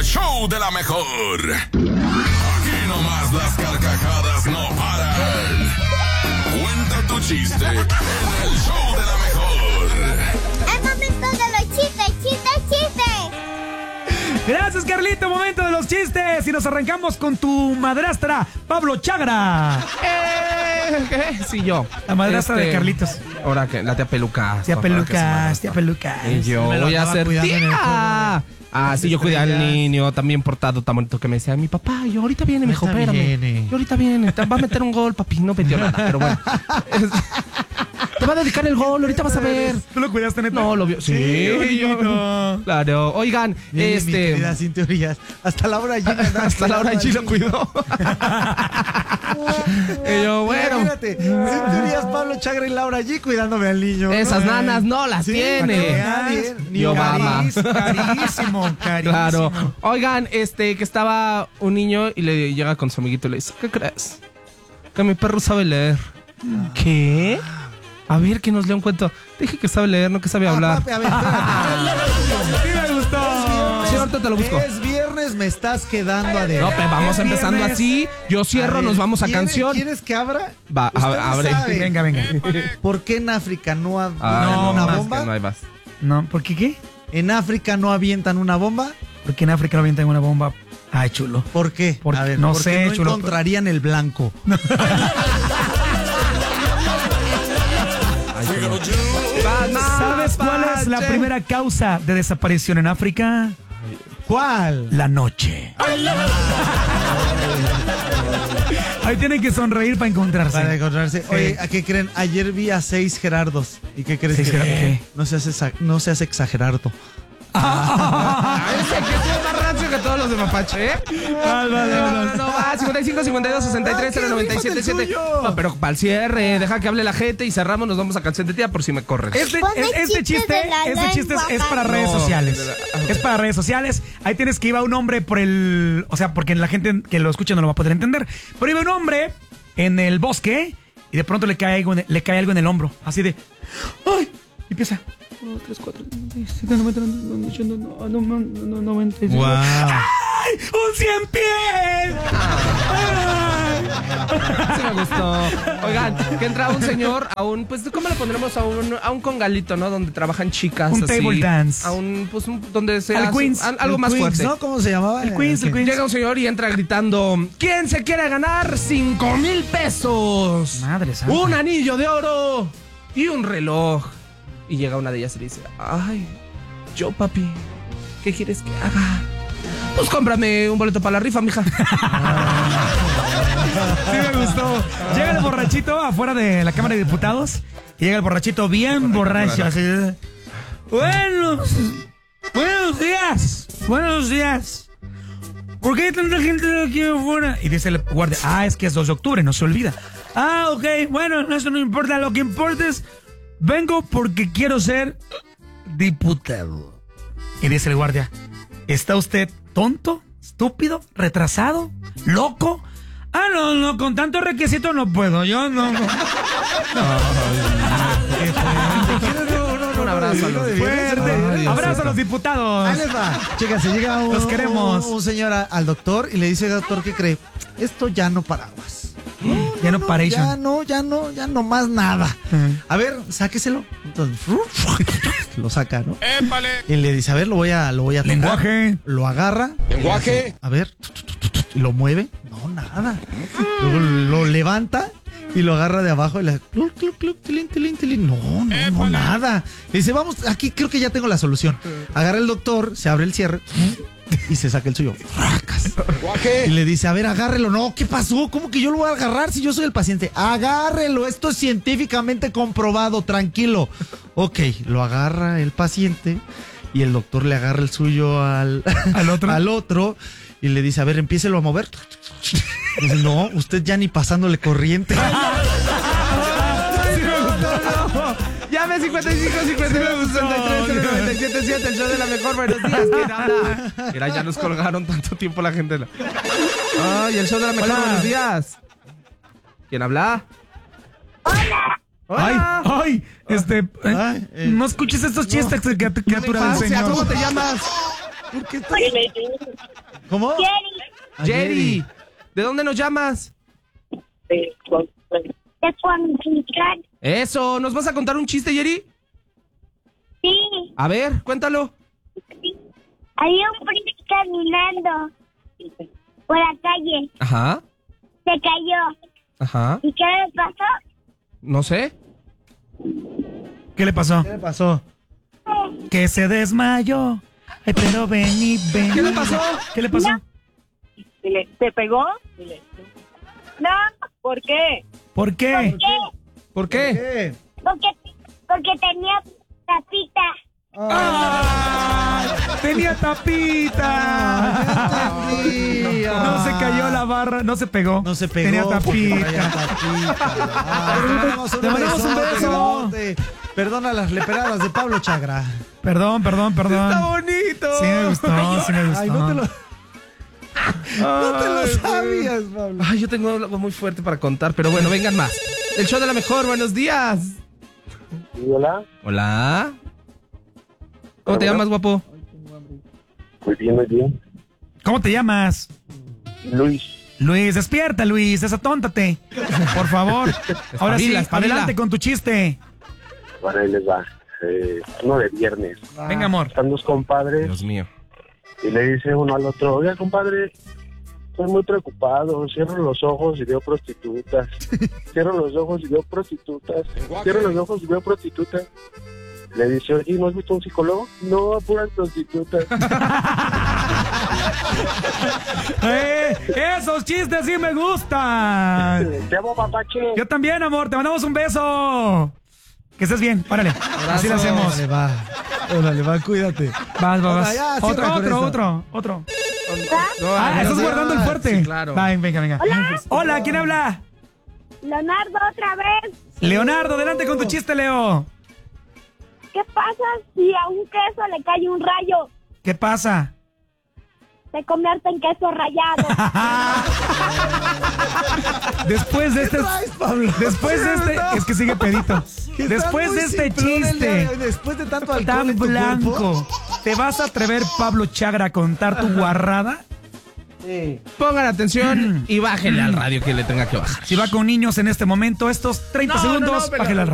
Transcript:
show de la mejor. Aquí nomás las carcajadas no paran. Cuenta tu chiste en el show de la mejor. Es momento de los chistes, chistes, chistes. Gracias, Carlito. Momento de los chistes. Y nos arrancamos con tu madrastra, Pablo Chagra. ¿Qué? Sí, yo. La madrastra de Carlitos. Ahora que la tía Pelucas. Tía Pelucas, tía Pelucas. Y yo voy a ser tía. Sí, yo cuidé al niño, también portado, tan bonito que me decía, mi papá, yo ahorita viene, mijo, espérame. Yo ahorita viene, va a meter un gol, papi, no metió nada, pero bueno. Te va a dedicar el gol, ahorita vas a ver. ¿Tú lo cuidaste, neta? No, lo vio. Sí, yo. Claro. Oigan, Mi querida, sin teorías. Hasta Laura G lo cuidó. Y yo, bueno. Imagínate, sin teorías, Pablo Chagra y Laura G cuidándome al niño. Esas nanas no las tiene. Ni Obama. Carísimo. Claro. Oigan, que estaba un niño y le llega con su amiguito y le dice, ¿qué crees? Que mi perro sabe leer. ¿Qué? A ver, que nos lea un cuento. Dije que sabe leer, no que sabe hablar. Papi, a ver, Sí me gustó. Sí, ahorita te lo busco. Es viernes, me estás quedando a No, pero vamos empezando así. Yo cierro, nos vamos a canción. ¿Quieres que abra? Va, abre. Venga. ¿Por qué en África no No, avientan una bomba? no hay más. No, ¿por qué? ¿En África no avientan una bomba? Porque en África no avientan una bomba. Ay, chulo. ¿Por qué? Porque, A ver, no porque sé, no chulo. encontrarían el blanco. ¿Sabes cuál es la primera causa de desaparición en África? ¿Cuál? La noche. Ahí tienen que sonreír para encontrarse. Para encontrarse. Oye, ¿a qué creen? Ayer vi a 6 Gerardos. ¿Y qué crees? ¿6 Gerardos qué? No se hace exagerardo. Ese que es más rancio que todos los de Mapache, ¿eh? No, va, 55 52 63 097 7. No, pero para el cierre, deja que hable la gente y cerramos, nos vamos a canción de tía por si me corren. Este chiste es para redes sociales. Es para redes sociales. Ahí tienes que iba un hombre por el... O sea, porque la gente que lo escucha no lo va a poder entender. Pero iba un hombre en el bosque y de pronto le cae algo en el hombro. Así de... ¡Ay! Y empieza... 1, 2, 3, 4, 5, 6, 7, 90. ¡Wow! ¡Ay! ¡Un 100 pies! Sí me gustó. Oigan, que entra un señor a un, pues, ¿cómo le pondremos? A un congalito, ¿no? Donde trabajan chicas. Un así, table dance. A un, pues, donde se Al Queens. algo El más Queens, fuerte. ¿no? ¿Cómo se llamaba? El Queens. Llega un señor y entra gritando, ¿quién se quiere ganar 5,000 pesos? Madre santa. Un anillo de oro y un reloj. Y llega una de ellas y le dice, ay, yo, papi, ¿qué quieres que haga? Pues cómprame un boleto para la rifa, mija. Sí me gustó. Llega el borrachito afuera de la Cámara de Diputados. Y llega el borrachito bien borracho. Así. Buenos días. ¿Por qué hay tanta gente aquí afuera? Y dice el guardia, es que es 2 de octubre, no se olvida. Ok, bueno, eso no importa. Lo que importa es, vengo porque quiero ser diputado. Y dice el guardia, ¿está usted tonto, estúpido, retrasado, loco? No, con tanto requisito no puedo, yo no. Un abrazo a los Fuerte. Abrazo a los diputados. Ahí les va. Chéquense, llega Los queremos. un señor al doctor y le dice, doctor, ¿qué cree? Esto ya no paraguas. Ya no paration. Ya no más nada. A ver, sáqueselo. Entonces, lo saca, ¿no? ¡Épale! Y le dice, a ver, lo voy a tocar. Lenguaje. Lo agarra. ¡Lenguaje! A ver, y lo mueve. No, nada. Luego lo levanta y lo agarra de abajo y le cluc, cluc, cluc, tilín, tilín, tilín. No, nada. Le dice, vamos, aquí creo que ya tengo la solución. Agarra el doctor, se abre el cierre y se saca el suyo. Y le dice, a ver, agárrelo. No, ¿qué pasó? ¿Cómo que yo lo voy a agarrar si yo soy el paciente? Agárrelo, esto es científicamente comprobado, tranquilo. Ok, lo agarra el paciente y el doctor le agarra el suyo al otro y le dice, a ver, empiécelo a mover. Dice, no, usted ya ni pasándole corriente. Llame 55 52 63 097 7, el show de la mejor. Buenos días, ¿quién habla? Mira, ya nos colgaron tanto tiempo la gente. Ay, el show de la mejor. Hola. Buenos días. ¿Quién habla? Ay, no escuches estos chistes, criatura del ¿Cómo Señor. te llamas? ¿Por qué ¿Cómo? Jerry. Jerry, ¿de dónde nos llamas? De Cuautitlán. Eso, ¿nos vas a contar un chiste, Jerry? Sí. A ver, cuéntalo. Había un príncipe caminando por la calle. Ajá, Se cayó. ajá. ¿Y qué le pasó? No sé. ¿Qué le pasó? ¿Qué le pasó? Que se desmayó. Ay, pero vení. ¿Qué le pasó? ¿Qué le pasó? ¿Te pegó? No, ¿Por qué? ¿Por qué? ¿Por qué? ¿Qué? porque tenía tapita. ¡Ah! ¡Tenía tapita! No se cayó la barra, no se pegó. No se pegó. Tenía porque traía tapita. tapita. Te mandamos un beso. Perdona las leperadas de Pablo Chagra. Perdón. Está bonito. Sí me gustó. Ay, no te lo sabías, Pablo. Ay, yo tengo algo muy fuerte para contar, pero bueno, vengan más. El show de la mejor, buenos días. Hola. Hola. ¿Cómo te llamas, guapo? Muy bien. ¿Cómo te llamas? Luis. Luis, despierta, Luis, desatóntate. Por favor. Ahora sí, Espabila. adelante con tu chiste. Bueno, ahí les va. Uno de viernes. Venga, amor. Están dos compadres Dios mío. y le dice uno al otro, oiga, compadre, estoy muy preocupado. Cierro los ojos y veo prostitutas. Cierro los ojos y veo prostitutas. Cierro los ojos y veo prostitutas. Le dice, oye, ¿no has visto un psicólogo? No, puras prostitutas. Esos chistes sí me gustan. Te amo, papache. Yo también, amor, te mandamos un beso. Que estés bien, párale. Así lo hacemos. Órale, va, cuídate. Vas. Hola, ya, cierra con esto. Otro. No, Ah, estás guardando el fuerte. Sí, claro. Venga. Hola, ¿quién habla? Leonardo, otra vez. Leonardo, adelante con tu chiste, Leo. ¿Qué pasa si a un queso le cae un rayo? ¿Qué pasa? Se convierte en queso rallado. Después de este... traes, Pablo? Después de este... Es que sigue pedito. Después de este chiste Después de tanto alcohol tan en tu blanco, cuerpo. ¿te vas a atrever, Pablo Chagra, a contar tu guarrada? Pongan atención y bájenle al radio que le tenga que bajar. Si va con niños en este momento, estos 30 No, segundos, pero- bájale al radio.